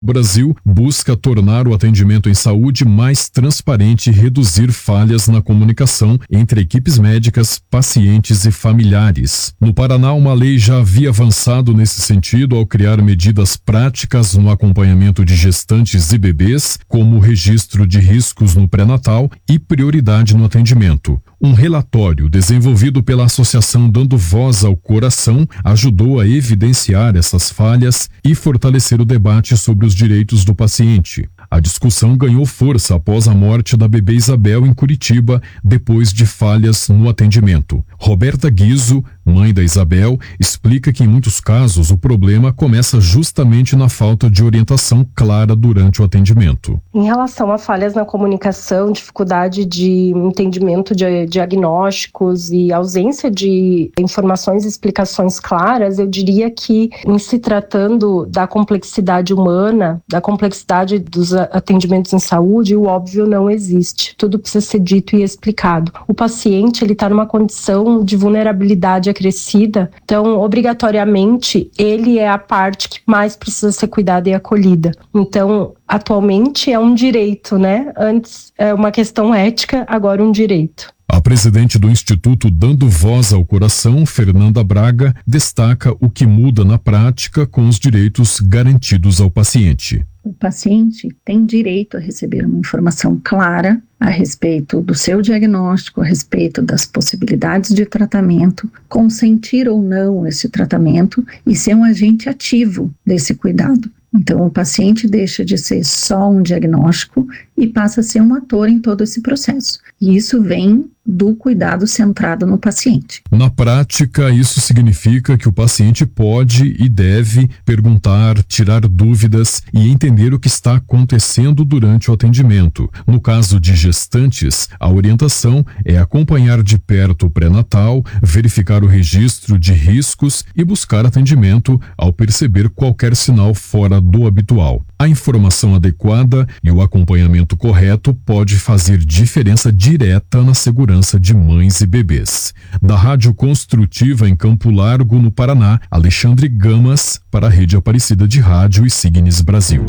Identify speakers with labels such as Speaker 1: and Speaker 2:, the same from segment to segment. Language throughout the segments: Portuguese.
Speaker 1: O Brasil busca tornar o atendimento em saúde mais transparente e reduzir falhas na comunicação entre equipes médicas, pacientes e familiares. No Paraná, uma lei já havia avançado nesse sentido ao criar medidas práticas no acompanhamento de gestantes e bebês, como o registro de riscos no pré-natal e prioridade no atendimento. Um relatório desenvolvido pela Associação Dando Voz ao Coração ajudou a evidenciar essas falhas e fortalecer o debate sobre os direitos do paciente. A discussão ganhou força após a morte da bebê Isabel em Curitiba, depois de falhas no atendimento. Roberta Guizzo, mãe da Isabel, explica que em muitos casos o problema começa justamente na falta de orientação clara durante o atendimento.
Speaker 2: Em relação a falhas na comunicação, dificuldade de entendimento de diagnósticos e ausência de informações e explicações claras, eu diria que, em se tratando da complexidade humana, da complexidade dos atendimentos em saúde, o óbvio não existe. Tudo precisa ser dito e explicado. O paciente ele está numa condição de vulnerabilidade acrescida, então, obrigatoriamente, ele é a parte que mais precisa ser cuidada e acolhida. Então, atualmente é um direito, né? Antes é uma questão ética, agora um direito.
Speaker 1: A presidente do Instituto Dando Voz ao Coração, Fernanda Braga, destaca o que muda na prática com os direitos garantidos ao paciente.
Speaker 3: O paciente tem direito a receber uma informação clara a respeito do seu diagnóstico, a respeito das possibilidades de tratamento, consentir ou não esse tratamento e ser um agente ativo desse cuidado. Então, o paciente deixa de ser só um diagnóstico e passa a ser um ator em todo esse processo. E isso vem do cuidado centrado no paciente.
Speaker 1: Na prática, isso significa que o paciente pode e deve perguntar, tirar dúvidas e entender o que está acontecendo durante o atendimento. No caso de gestantes, a orientação é acompanhar de perto o pré-natal, verificar o registro de riscos e buscar atendimento ao perceber qualquer sinal fora do habitual. A informação adequada e o acompanhamento correto pode fazer diferença direta na segurança de mães e bebês. Da Rádio Construtiva em Campo Largo, no Paraná, Alexandre Gamas, para a Rede Aparecida de Rádio e Signes Brasil.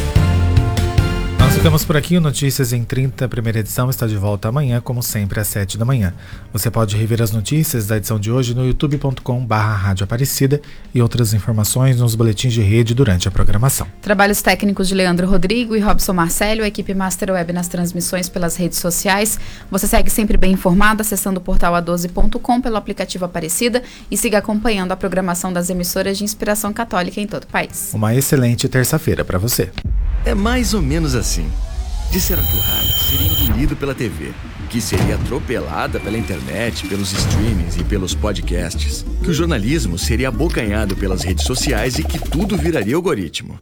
Speaker 4: Nós ficamos por aqui. O Notícias em 30, primeira edição, está de volta amanhã, como sempre, às 7 da manhã. Você pode rever as notícias da edição de hoje no youtube.com/Rádio Aparecida e outras informações nos boletins de rede durante a programação.
Speaker 5: Trabalhos técnicos de Leandro Rodrigo e Robson Marcelo, a equipe Master Web nas transmissões pelas redes sociais. Você segue sempre bem informado acessando o portal a12.com pelo aplicativo Aparecida e siga acompanhando a programação das emissoras de inspiração católica em todo o país.
Speaker 4: Uma excelente terça-feira para você.
Speaker 6: É mais ou menos assim. Disseram que o rádio seria engolido pela TV, que seria atropelada pela internet, pelos streamings e pelos podcasts, que o jornalismo seria abocanhado pelas redes sociais e que tudo viraria algoritmo.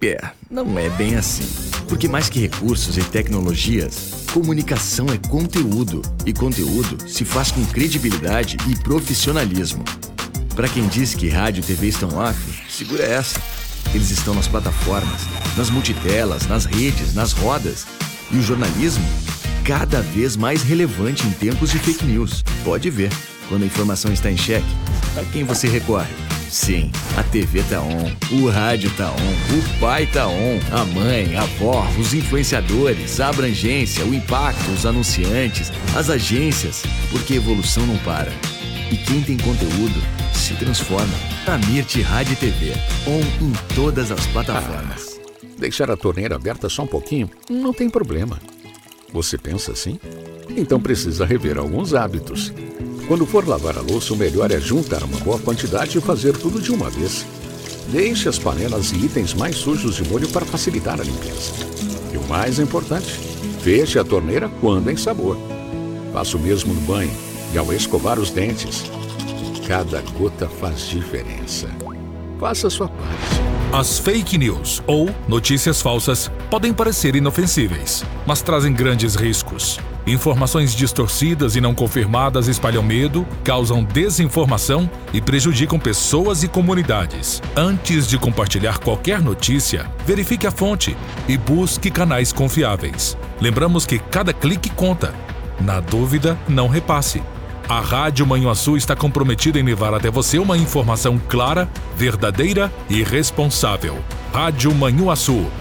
Speaker 6: Não é bem assim. Porque mais que recursos e tecnologias, comunicação é conteúdo. E conteúdo se faz com credibilidade e profissionalismo. Para quem diz que rádio e TV estão off, segura essa. Eles estão nas plataformas, nas multitelas, nas redes, nas rodas. E o jornalismo, cada vez mais relevante em tempos de fake news. Pode ver, quando a informação está em xeque, a quem você recorre? Sim, a TV tá on, o rádio tá on, o pai tá on, a mãe, a avó, os influenciadores, a abrangência, o impacto, os anunciantes, as agências, porque a evolução não para. E quem tem conteúdo se transforma. A Mirti Rádio e TV, on em todas as plataformas.
Speaker 7: Deixar a torneira aberta só um pouquinho não tem problema. Você pensa assim? Então precisa rever alguns hábitos. Quando for lavar a louça, o melhor é juntar uma boa quantidade e fazer tudo de uma vez. Deixe as panelas e itens mais sujos de molho para facilitar a limpeza. E o mais importante, feche a torneira quando em sabor. Faça o mesmo no banho e ao escovar os dentes. Cada gota faz diferença. Faça a sua parte.
Speaker 8: As fake news ou notícias falsas podem parecer inofensíveis, mas trazem grandes riscos. Informações distorcidas e não confirmadas espalham medo, causam desinformação e prejudicam pessoas e comunidades. Antes de compartilhar qualquer notícia, verifique a fonte e busque canais confiáveis. Lembramos que cada clique conta. Na dúvida, não repasse. A Rádio Manhuaçu está comprometida em levar até você uma informação clara, verdadeira e responsável. Rádio Manhuaçu,